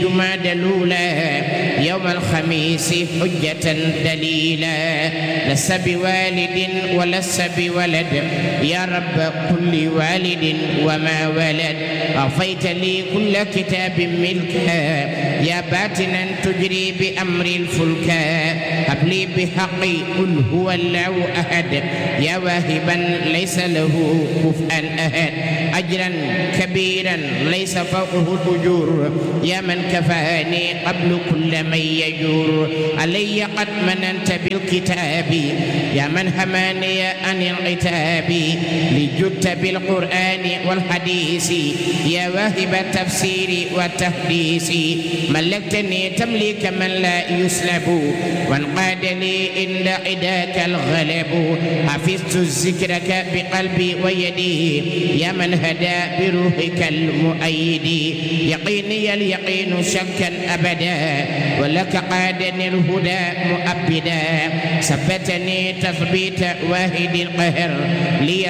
جماد الأولى يوم الخميس حجة دليلا لست بوالد ولست بولد يا رب كل والد وما ولد أعطيت لي كل كتاب ملكا يا باتنا تجري بأمر الفلكا هب لي بحقي قل هو الله أحد يا واهبا ليس له كفءا أحد أجرا كبيرا ليس فوقه الأجور يا من كفاني قبل كل من يجور علي قد مننت بالكتاب يا من هماني عن العتاب لجدت بالقرآن والحديث يا واهب التفسير والتحديث ملكتني تمليك من لا يسلب وانقاد لي عند عداك الغلب حفظت ذكرك بقلبي ويدي يا من هدى بروحك المؤيد يقيني اليقين شكا أبدا ولك قادني الهدى مؤبدا ثبتني تثبيت واحد القهر لي